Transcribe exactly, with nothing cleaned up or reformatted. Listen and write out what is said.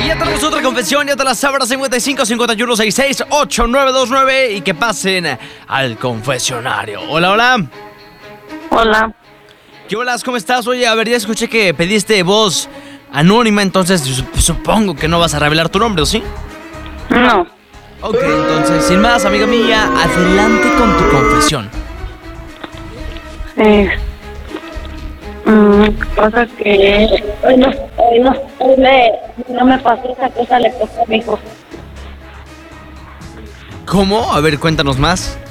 ya tenemos otra confesión, ya te la sabrás. Cincuenta y cinco, cincuenta y uno, sesenta y seis, ochenta y nueve veintinueve. Y que pasen al confesionario. Hola, hola. Hola. ¿Qué hola? ¿Cómo estás? Oye, a ver, ya escuché que pediste voz anónima, entonces supongo que no vas a revelar tu nombre, ¿o sí? No. Ok, entonces, sin más, amiga mía, adelante con tu confesión. Eh, mm, pasa que hoy no, hoy no, hoy le, no me pasó esa cosa, le pasó a mi hijo. ¿Cómo? A ver, cuéntanos más.